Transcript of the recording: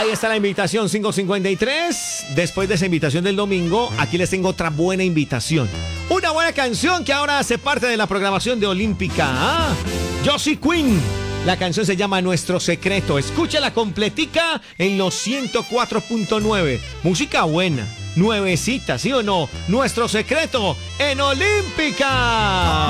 Ahí está la invitación 553. Después de esa invitación del domingo, aquí les tengo otra buena invitación. Una buena canción que ahora hace parte de la programación de Olímpica. Josie Quinn. La canción se llama Nuestro Secreto. Escúchala completica en los 104.9. Música buena, nuevecita, ¿sí o no? Nuestro Secreto en Olímpica.